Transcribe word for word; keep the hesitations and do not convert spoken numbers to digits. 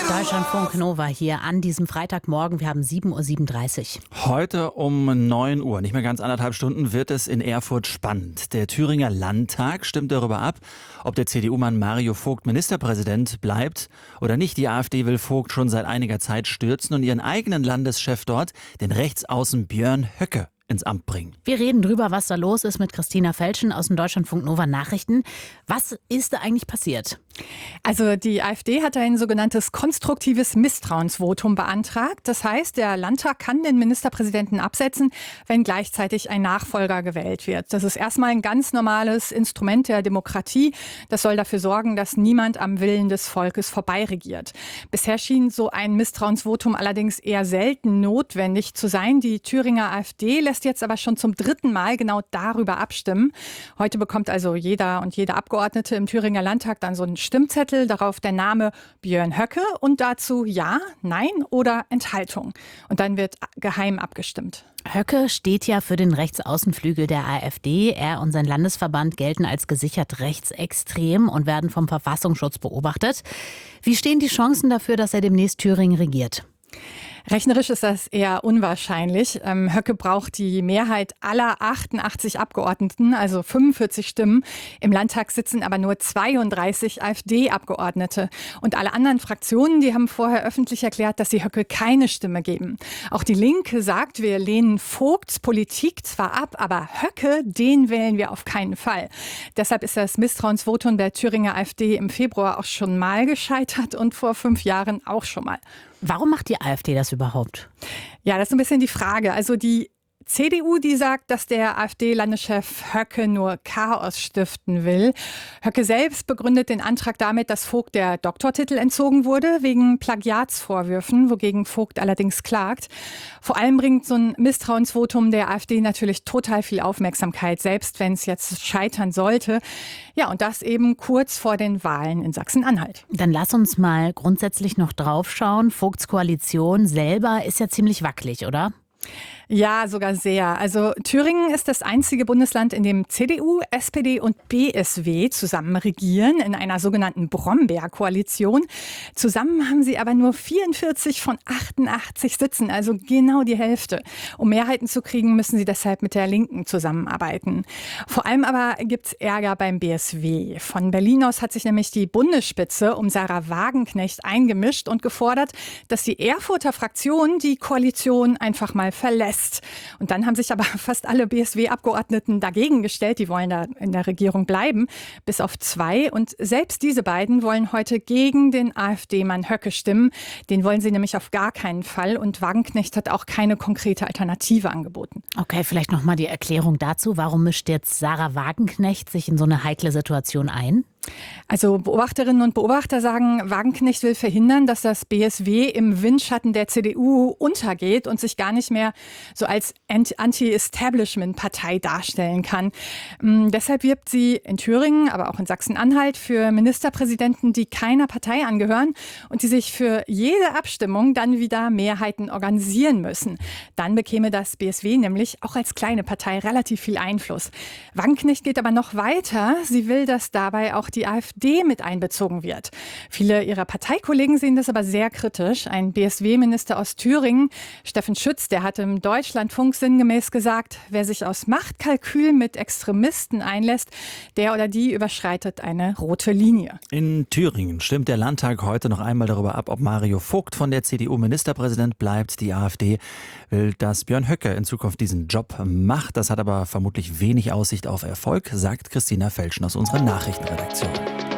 Deutschlandfunk Nova hier an diesem Freitagmorgen. Wir haben sieben Uhr siebenunddreißig. Heute um neun Uhr, nicht mehr ganz anderthalb Stunden, wird es in Erfurt spannend. Der Thüringer Landtag stimmt darüber ab, ob der C D U-Mann Mario Vogt Ministerpräsident bleibt oder nicht. Die AfD will Vogt schon seit einiger Zeit stürzen und ihren eigenen Landeschef dort, den Rechtsaußen Björn Höcke, ins Amt bringen. Wir reden drüber, was da los ist, mit Christina Felschen aus den Deutschlandfunk Nova Nachrichten. Was ist da eigentlich passiert? Also die AfD hat ein sogenanntes konstruktives Misstrauensvotum beantragt. Das heißt, der Landtag kann den Ministerpräsidenten absetzen, wenn gleichzeitig ein Nachfolger gewählt wird. Das ist erstmal ein ganz normales Instrument der Demokratie. Das soll dafür sorgen, dass niemand am Willen des Volkes vorbeiregiert. Bisher schien so ein Misstrauensvotum allerdings eher selten notwendig zu sein. Die Thüringer AfD lässt jetzt aber schon zum dritten Mal genau darüber abstimmen. Heute bekommt also jeder und jede Abgeordnete im Thüringer Landtag dann so einen Stimmzettel, darauf der Name Björn Höcke und dazu Ja, Nein oder Enthaltung. Und dann wird geheim abgestimmt. Höcke steht ja für den Rechtsaußenflügel der AfD. Er und sein Landesverband gelten als gesichert rechtsextrem und werden vom Verfassungsschutz beobachtet. Wie stehen die Chancen dafür, dass er demnächst Thüringen regiert? Rechnerisch ist das eher unwahrscheinlich. Ähm, Höcke braucht die Mehrheit aller achtundachtzig Abgeordneten, also fünfundvierzig Stimmen. Im Landtag sitzen aber nur zweiunddreißig AfD-Abgeordnete. Und alle anderen Fraktionen, die haben vorher öffentlich erklärt, dass sie Höcke keine Stimme geben. Auch die Linke sagt, wir lehnen Vogts Politik zwar ab, aber Höcke, den wählen wir auf keinen Fall. Deshalb ist das Misstrauensvotum der Thüringer AfD im Februar auch schon mal gescheitert und vor fünf Jahren auch schon mal. Warum macht die AfD das überhaupt? Ja, das ist ein bisschen die Frage. Also die C D U, die sagt, dass der AfD-Landeschef Höcke nur Chaos stiften will. Höcke selbst begründet den Antrag damit, dass Vogt der Doktortitel entzogen wurde, wegen Plagiatsvorwürfen, wogegen Vogt allerdings klagt. Vor allem bringt so ein Misstrauensvotum der AfD natürlich total viel Aufmerksamkeit, selbst wenn es jetzt scheitern sollte. Ja, und das eben kurz vor den Wahlen in Sachsen-Anhalt. Dann lass uns mal grundsätzlich noch drauf schauen. Vogts Koalition selber ist ja ziemlich wackelig, oder? Ja, sogar sehr. Also Thüringen ist das einzige Bundesland, in dem C D U, S P D und B S W zusammen regieren, in einer sogenannten Brombeer-Koalition. Zusammen haben sie aber nur vierundvierzig von achtundachtzig Sitzen, also genau die Hälfte. Um Mehrheiten zu kriegen, müssen sie deshalb mit der Linken zusammenarbeiten. Vor allem aber gibt's Ärger beim B S W. Von Berlin aus hat sich nämlich die Bundesspitze um Sarah Wagenknecht eingemischt und gefordert, dass die Erfurter Fraktion die Koalition einfach mal verlässt. Und dann haben sich aber fast alle B S W-Abgeordneten dagegen gestellt. Die wollen da in der Regierung bleiben, bis auf zwei. Und selbst diese beiden wollen heute gegen den AfD-Mann Höcke stimmen. Den wollen sie nämlich auf gar keinen Fall. Und Wagenknecht hat auch keine konkrete Alternative angeboten. Okay, vielleicht noch mal die Erklärung dazu. Warum mischt jetzt Sarah Wagenknecht sich in so eine heikle Situation ein? Also Beobachterinnen und Beobachter sagen, Wagenknecht will verhindern, dass das B S W im Windschatten der C D U untergeht und sich gar nicht mehr so als Anti-Establishment-Partei darstellen kann. Ähm, deshalb wirbt sie in Thüringen, aber auch in Sachsen-Anhalt für Ministerpräsidenten, die keiner Partei angehören und die sich für jede Abstimmung dann wieder Mehrheiten organisieren müssen. Dann bekäme das B S W nämlich auch als kleine Partei relativ viel Einfluss. Wagenknecht geht aber noch weiter. Sie will, dass dabei auch die AfD mit einbezogen wird. Viele ihrer Parteikollegen sehen das aber sehr kritisch. Ein B S W-Minister aus Thüringen, Steffen Schütz, der hat im Deutschlandfunk sinngemäß gesagt, wer sich aus Machtkalkül mit Extremisten einlässt, der oder die überschreitet eine rote Linie. In Thüringen stimmt der Landtag heute noch einmal darüber ab, ob Mario Vogt von der C D U Ministerpräsident bleibt. Die AfD will, dass Björn Höcke in Zukunft diesen Job macht. Das hat aber vermutlich wenig Aussicht auf Erfolg, sagt Christina Felschen aus unserer Nachrichtenredaktion.